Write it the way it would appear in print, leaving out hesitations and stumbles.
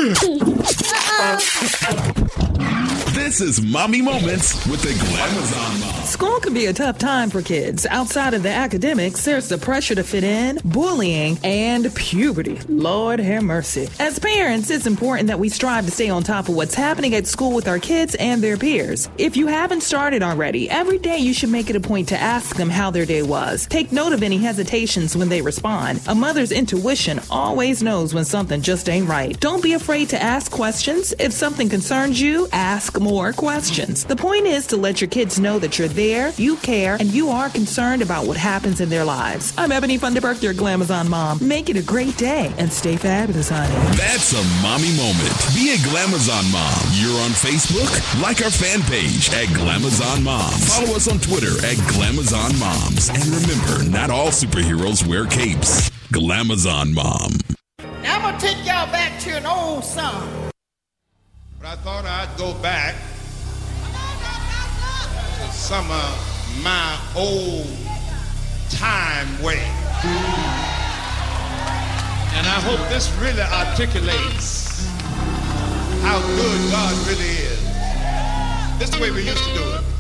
This is Mommy Moments with the Glamazon Mom. School can be a tough time for kids. Outside of the academics, there's the pressure to fit in, bullying, and puberty. Lord have mercy. As parents, it's important that we strive to stay on top of what's happening at school with our kids and their peers. If you haven't started already, every day you should make it a point to ask them how their day was. Take note of any hesitations when they respond. A mother's intuition always knows when something just ain't right. Don't be afraid to ask questions. If something concerns you, ask more questions. The point is to let your kids know that you're there, you care, and you are concerned about what happens in their lives. I'm Ebony Funderburk, your Glamazon mom. Make it a great day and stay fabulous, honey. That's a mommy moment. Be a Glamazon mom. You're on Facebook? Like our fan page at Glamazon Moms. Follow us on Twitter at Glamazon Moms. And remember, not all superheroes wear capes. Glamazon Mom. Now I'm going to take y'all back to an old song. But I thought I'd go back to some of my old time way. And I hope this really articulates how good God really is. This is the way we used to do it.